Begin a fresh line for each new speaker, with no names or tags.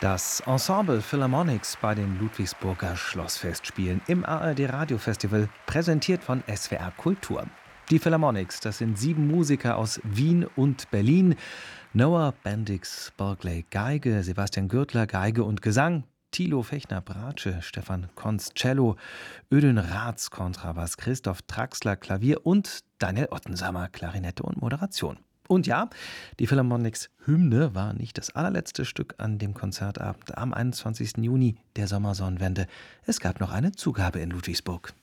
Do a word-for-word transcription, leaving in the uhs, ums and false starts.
Das Ensemble Philharmonics bei den Ludwigsburger Schlossfestspielen im A R D-Radiofestival, präsentiert von S W R Kultur. Die Philharmonics, das sind sieben Musiker aus Wien und Berlin. Noah Bendix Barclay Geige, Sebastian Gürtler Geige und Gesang, Thilo Fechner-Bratsche, Stefan Konz Cello, Ödön Raths Kontrabass, Christoph Traxler Klavier und Daniel Ottensamer Klarinette und Moderation. Und ja, die Philharmonics Hymne war nicht das allerletzte Stück an dem Konzertabend am einundzwanzigsten Juni der Sommersonnenwende. Es gab noch eine Zugabe in Ludwigsburg.